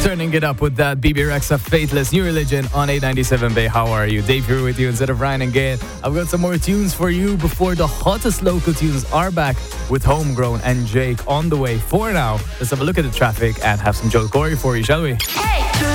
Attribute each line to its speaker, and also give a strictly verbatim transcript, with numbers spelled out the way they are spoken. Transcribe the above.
Speaker 1: Turning it up with that B B Rexa Faithless New Religion on eight ninety-seven Bay. How are you? Dave here with you instead of Ryan and Gail. I've got some more tunes for you before the hottest local tunes are back with Homegrown and Jake on the way. For now, let's have a look at the traffic and have some Joel Corey for you, shall we?
Speaker 2: Hey!